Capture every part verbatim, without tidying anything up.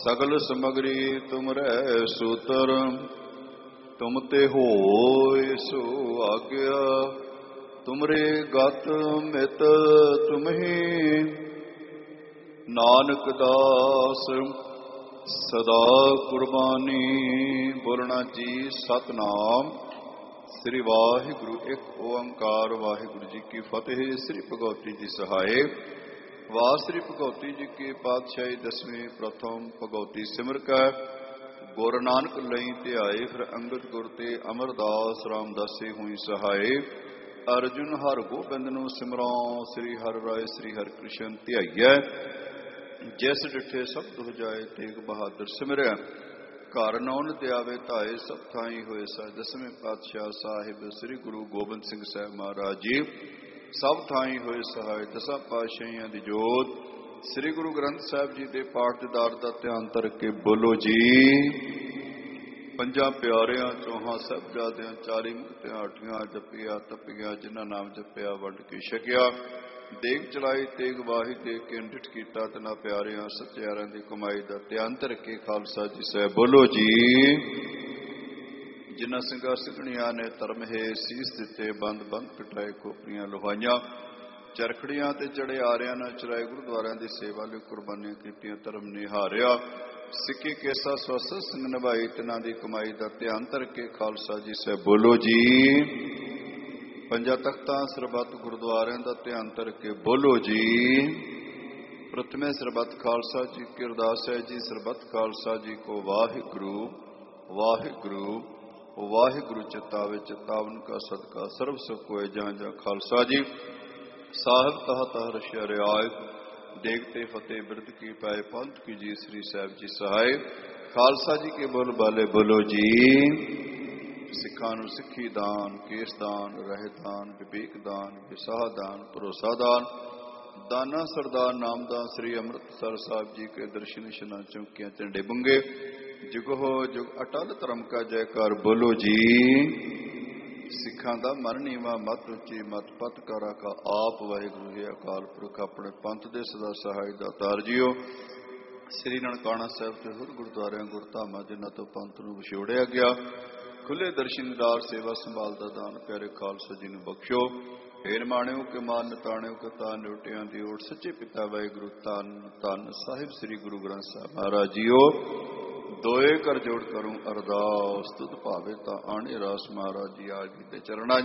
सगल समगरी तुमरे सूतर, तुम ते होय सो आज्ञा। तुमरे गत मित तुम्ही, नानक दास सदा कुर्बानी। बोलना जी सतनाम श्री वाहिगुरु। एक ओंकार वाहिगुरु जी की फतेह। श्री भगवती जी सहाय। वाह श्री भगवती जी की पातशाही दसवीं प्रथम भगवती सिमर कर। गुर नानक लई ध्याए फिर अंगद गुर ते अमरदास रामदासी हुई सहाय। अर्जुन हर गोबिंद नूं सिमरों, श्री हर राय श्री हर कृष्ण ध्याइए। जिस डिठे सब दुह जाए तेग बहादुर सिमरिया। घर नौन त्यावे धाए सब थाई होए सा। दसवें पातशाह साहिब श्री गुरु गोबिंद सिंह साहब महाराज जी सब थाई होए सहाय। दसा पातशाहियां दी जोत श्री गुरु ग्रंथ साहब जी के पाठ दीदार का ध्यान धर के बोलो जी। पंजा प्यारियां चौहां साहिबजादियां चाली मुक्तियां अठियां जपिया तपिया। जिन्हां नाम जपिया वंड के छकिया। देग चलाई तेग वाही देख के डिठ कीता तना प्यारियां सत्यारियां दी कमाई दा ध्यान धर के खालसा जी साहब बोलो जी। जिन्हां ਸਿੰਘਾਂ ਸਿੰਘਣੀਆਂ ने धर्म है सीस दिते बंद बंद कटाए खोपरियां लुहाइयां। चरखड़ियां ते चढ़े आरियां ना चराए गुरुद्वारियां दी सेवा लई कुर्बानियां कीतियां धर्म निहारिया। सिक्की केसा स्वस संग निभाई तिन्हां दी कमाई दा ध्यान धर के खालसा जी साहब बोलो जी। पंजा तख्तां सरबत गुरुद्वारियां दा ध्यान धर के बोलो जी। प्रथमे सरबत खालसा जी की अरदास है जी। सरबत खालसा जी को वाहिगुरु वाहिगुरु वाहिगुरु चितावे चितावन का सदका सर्व सुख होए। जहाँ जहाँ खालसा जी साहिब तह तह रशिया रियाय। देखते फतेह बिरद की पाए पंथ की जी श्री साहब जी सहाय। खालसा जी के बोल बाले बोलो जी। सिखा नूं सिखी दान, केस दान, रह दान, विवेक दान, विसाह दान, भरोसा दान, दाना सरदार नामदान। श्री अमृतसर साहब जी के दर्शन शना चौकियां झंडे बुंगे। जुगो जुग अटल धर्म का जयकार बोलो जी। सिखां दा मन नीवा मत उची मत पत करा का आप वाहिगुरु है अकाल पुरख अपने पंथ दे सदा सहाय दातार जियो। श्री ननकाना साहब ते होर गुरुद्वारियां गुरधामां जिन्हां तों पंथ नूं विछोड़िया गया। खुले दर्शनदार सेवा संभाल दा दान प्यारे खालसा जी नूं बख्शो। फेर माणिओ के मान नताणिओ के तान न्योटियां दी ओट। सच्चे पिता वाहिगुरु धन धन साहिब श्री गुरु ग्रंथ साहब महाराज जीओ। दोए कर जोड़ करूं अरदास तुद भावे ता आने रास। महाराज जी आज जी दे चरणां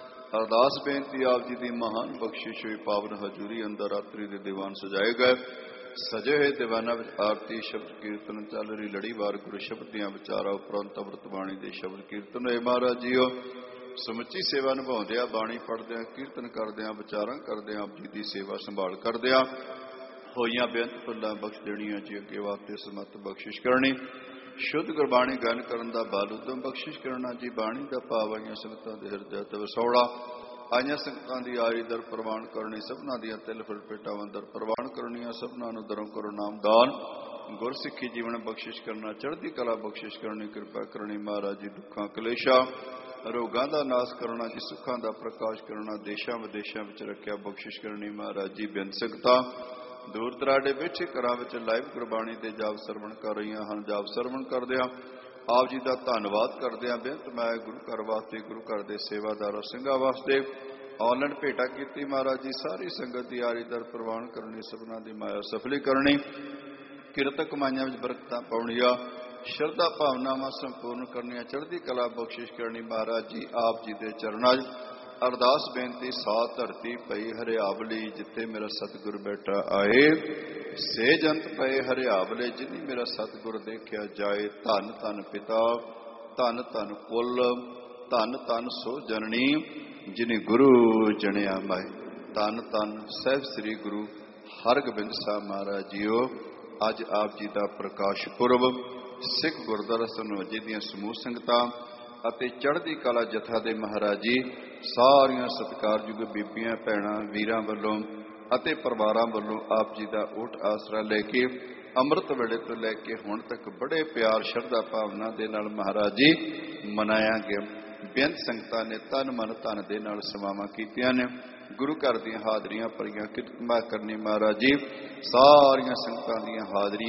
अरदास बेनती आप जी दी महान बख्शिश हुई। पावन हजूरी अंदर रात्रि दे दीवान सजाए गए। सजे हुए दीवाना विच आरती शब्द कीर्तन चल रही लड़ीवार गुरु शब्द दियां विचारां उपरंत अमृत बाणी दे शब्द कीर्तन होए। महाराज जीओ समुची सेवा निभाउंदियां बाणी पढ़दियां कीर्तन करदियां विचारां करदियां आप जी दी सेवा संभाल करदियां होइयां बेअंत भुल्लां बख्श देणियां जी। अगे वास्ते समत बख्शिश करनी। शुद्ध गुरबाणी गान करन दा बल उदम बख्शिश करना जी। बाणी दा भाव आईयां संगतां दे हिरदे ते वसौड़ा। आईयां संगतां दी आरी दर प्रवान करनी। सबना दियां तिल फुल पेटावां दर प्रवान करनियां। सबना नूं दरों करो नाम दान। गुर सिक्खी जीवन बख्शिश करना। चढ़दी कला बख्शिश करनी। कृपा करनी महाराज जी। दुखां कलेशा रोगां दा नाश करना जी। सुखां दा प्रकाश करना। देशां विदेशां विच रखिया बख्शिश करनी महाराज जी। बेअंत संगतां दूर दराडे बैठे घरां विच लाइव गुरबाणी दे जाप सरवण कर रहीआं हन। जाप सरवण करदिआं आप जी का धन्नवाद करदिआं बेअंत मैं गुरु घर वास्ते गुरु घर के सेवादारां ਸਿੰਘਾਂ वास्ते ऑनलाइन भेटा की। महाराज जी सारी संगत की आरी दर प्रवान करनी। सबना की माया सफली करनी। किरत कमाइयां विच बरकतां पाउणियां। श्रद्धा भावनावां संपूर्ण करनियां। चढ़दी कला बख्शिश करनी। महाराज जी आप जी के चरणां अरदास बेनती सा धरती पई हरियावली। जिथे मेरा सतगुर बैठा आए से जंत पए हरियावले। जिन्नी मेरा सतगुर देखिया जाए। धन धन पिता धन धन कुल धन धन सो जननी। जिन्हें गुरु जनिया माए। धन धन साहिब श्री गुरु हरगोबिंद साहब महाराज जीओ। अज आप जी का प्रकाश पुरब सिख गुरुद्वारा सनोजे दियां समूह संगतां ਅਤੇ ਚੜ੍ਹਦੀ ਕਲਾ ਜਥਾ ਦੇ ਮਹਾਰਾਜ ਜੀ ਸਾਰੀਆਂ ਸਤਿਕਾਰਯੋਗ ਬੀਬੀਆਂ ਭੈਣਾਂ ਵੀਰਾਂ ਵੱਲੋਂ ਅਤੇ ਪਰਿਵਾਰਾਂ ਵੱਲੋਂ ਆਪ ਜੀ ਦਾ ਓਟ ਆਸਰਾ ਲੈ ਕੇ ਅੰਮ੍ਰਿਤ ਵੇਲੇ ਤੋਂ ਲੈ ਕੇ ਹੁਣ ਤੱਕ ਬੜੇ ਪਿਆਰ ਸ਼ਰਧਾ ਭਾਵਨਾ ਦੇ ਨਾਲ ਮਹਾਰਾਜ ਜੀ ਮਨਾਇਆ ਗਿਆ। ਬੇਅੰਤ ਸੰਗਤਾਂ ਨੇ ਤਨ ਮਨ ਧਨ ਦੇ ਨਾਲ ਸੇਵਾਵਾਂ ਕੀਤੀਆਂ ਨੇ। ਗੁਰੂ ਘਰ ਦੀਆਂ ਹਾਜ਼ਰੀਆਂ ਭਰੀਆਂ ਕਿਰਪਾ ਕਰਨੀ। ਮਹਾਰਾਜ ਜੀ ਸਾਰੀਆਂ ਸੰਗਤਾਂ ਦੀਆਂ ਹਾਜ਼ਰੀਆਂ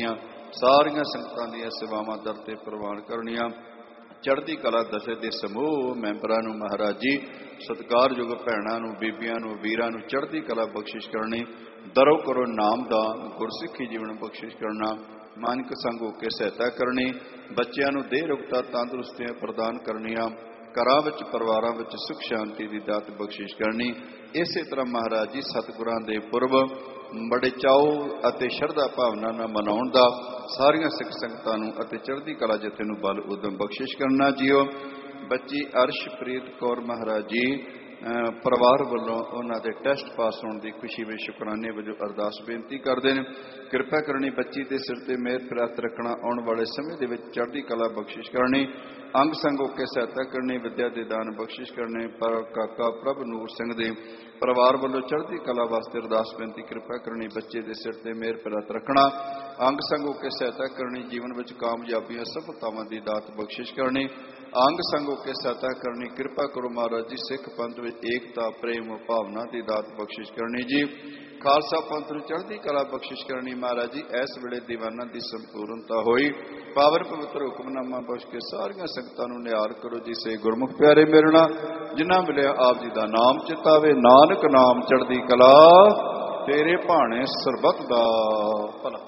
ਸਾਰੀਆਂ ਸੰਗਤਾਂ ਦੀਆਂ ਸੇਵਾਵਾਂ ਦਰ ਤੇ ਪ੍ਰਵਾਨ ਕਰਨੀਆਂ। ਚੜ੍ਹਦੀ ਕਲਾ ਦਸੇ ਦੇ ਸਮੂਹ ਮੈਂਬਰਾਂ ਨੂੰ ਮਹਾਰਾਜ ਜੀ, ਸਤਿਕਾਰਯੋਗ ਭੈਣਾਂ ਨੂੰ, ਬੀਬੀਆਂ ਨੂੰ, ਵੀਰਾਂ ਨੂੰ ਚੜ੍ਹਦੀ ਕਲਾ ਬਖਸ਼ਿਸ਼ ਕਰਨੀ। ਦਰੋ ਕਰੋ ਨਾਮਦਾਨ, ਗੁਰਸਿੱਖੀ ਜੀਵਨ ਬਖਸ਼ਿਸ਼ ਕਰਨਾ। ਮਾਨਕ ਸੰਗ ਹੋ ਕੇ ਸਹਾਇਤਾ ਕਰਨੀ। ਬੱਚਿਆਂ ਨੂੰ ਦੇਹ ਰੁਕਤਾ ਤੰਦਰੁਸਤੀਆਂ ਪ੍ਰਦਾਨ ਕਰਨੀਆਂ। ਘਰਾਂ ਵਿੱਚ, ਪਰਿਵਾਰਾਂ ਵਿੱਚ ਸੁਖ ਸ਼ਾਂਤੀ ਦੀ ਦਾਤ ਬਖਸ਼ਿਸ਼ ਕਰਨੀ। ਇਸੇ ਤਰ੍ਹਾਂ ਮਹਾਰਾਜ ਜੀ ਸਤਿਗੁਰਾਂ ਦੇ ਪੁਰਬ ਬੜੇ ਚਾਉ ਅਤੇ ਸ਼ਰਧਾ ਭਾਵਨਾ ਨਾਲ ਮਨਾਉਣ ਦਾ ਸਾਰੀਆਂ ਸਿੱਖ ਸੰਗਤਾਂ ਨੂੰ ਅਤੇ ਚੜ੍ਹਦੀ ਕਲਾ ਜਥੇ ਨੂੰ ਬਲ ਉਦਮ ਬਖਸ਼ਿਸ਼ ਕਰਨਾ। ਜੀਓ ਬੱਚੀ ਅਰਸ਼ਪ੍ਰੀਤ ਕੌਰ ਮਹਾਰਾਜ ਜੀ ਪਰਿਵਾਰ ਵੱਲੋਂ ਉਹਨਾਂ ਦੇ ਟੈਸਟ ਪਾਸ ਹੋਣ ਦੀ ਖੁਸ਼ੀ ਵਿੱਚ ਸ਼ੁਕਰਾਨੇ ਵਜੋਂ ਅਰਦਾਸ ਬੇਨਤੀ ਕਰਦੇ ਨੇ। ਕਿਰਪਾ ਕਰਨੀ ਬੱਚੀ ਦੇ ਸਿਰ ਤੇ ਮਿਹਰ ਪ੍ਰਾਪਤ ਰੱਖਣਾ। ਆਉਣ ਵਾਲੇ ਸਮੇਂ ਦੇ ਵਿੱਚ ਚੜ੍ਹਦੀ ਕਲਾ ਬਖਸ਼ਿਸ਼ ਕਰਨੀ। ਅੰਗ ਸੰਗ ਹੋ ਕੇ ਸਹਾਇਤਾ ਕਰਨੀ। ਵਿਦਿਆ ਦੇ ਦਾਨ ਬਖਸ਼ਿਸ਼ ਕਰਨੇ। ਪਰ ਕਾਕਾ ਪ੍ਰਭ ਨੂਰ ਸਿੰਘ ਦੇ ਪਰਿਵਾਰ ਵੱਲੋਂ ਚੜ੍ਹਦੀ ਕਲਾ ਵਾਸਤੇ ਅਰਦਾਸ ਬੇਨਤੀ ਕਿਰਪਾ ਕਰਨੀ। ਬੱਚੇ ਦੇ ਸਿਰ ਤੇ ਮਿਹਰ ਪ੍ਰਾਪਤ ਰੱਖਣਾ। ਅੰਗ ਸੰਗ ਹੋ ਕੇ ਸਹਾਇਤਾ ਕਰਨੀ। ਜੀਵਨ ਵਿੱਚ ਕਾਮਯਾਬੀਆਂ ਸਫਲਤਾਵਾਂ ਦੀ ਦਾਤ ਬਖਸ਼ਿਸ਼ ਕਰਨੀ। ਅੰਗ ਸੰਗ ਹੋ ਕੇ ਸਹਾਇਤਾ ਕਰਨੀ। ਕਿਰਪਾ ਕਰੋ ਮਹਾਰਾਜ ਜੀ ਸਿੱਖ ਪੰਥ ਵਿੱਚ ਏਕਤਾ, ਪ੍ਰੇਮ, ਭਾਵਨਾ ਦੀ ਦਾਤ ਬਖਸ਼ਿਸ਼ ਕਰਨੀ। ਜੀ ਖਾਲਸਾ ਪੰਥ ਨੂੰ ਚੜ੍ਹਦੀ ਕਲਾ ਬਖਸ਼ਿਸ਼ ਕਰਨੀ। ਮਹਾਰਾਜ ਜੀ ਇਸ ਵੇਲੇ ਦੀਵਾਨਾਂ ਦੀ ਸੰਪੂਰਨਤਾ ਹੋਈ। ਪਾਵਨ ਪਵਿੱਤਰ ਹੁਕਮਨਾਮਾ ਬਖਸ਼ ਕੇ ਸਾਰੀਆਂ ਸੰਗਤਾਂ ਨੂੰ ਨਿਹਾਲ ਕਰੋ ਜੀ। ਸੇ ਗੁਰਮੁਖ ਪਿਆਰੇ ਮਿਲਣਾ ਜਿਨ੍ਹਾਂ ਮਿਲਿਆ ਆਪ ਜੀ ਦਾ ਨਾਮ ਚਿਤਾਵੇ। ਨਾਨਕ ਨਾਮ ਚੜ੍ਹਦੀ ਕਲਾ ਤੇਰੇ ਭਾਣੇ ਸਰਬੱਤ ਦਾ ਭਲਾ।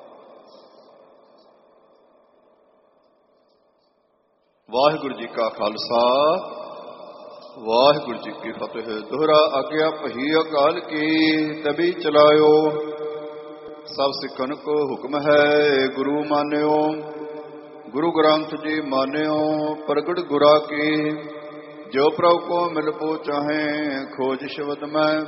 ਵਾਹਿਗੁਰੂ ਜੀ ਕਾ ਖਾਲਸਾ, ਵਾਹਿਗੁਰੂ ਜੀ ਕੀ ਫਤਿਹ। ਦੋਹਰਾ ਆਗਿਆ ਭਈ ਅਕਾਲ ਕੀ, ਤਬੀ ਚਲਾਇਓ। ਸਭ ਸਿੱਖਨ ਕੋ ਹੁਕਮ ਹੈ ਗੁਰੂ ਮਾਨਿਓ। ਗੁਰੂ ਗ੍ਰੰਥ ਜੀ ਮਾਨਿਓ ਪ੍ਰਗਟ ਗੁਰਾ ਕੀ। ਜੋ ਪ੍ਰਭ ਕੋ ਮਿਲ ਪੋ ਚਾਹੇ ਖੋਜ ਸ਼ਬਦ ਮੈਂ।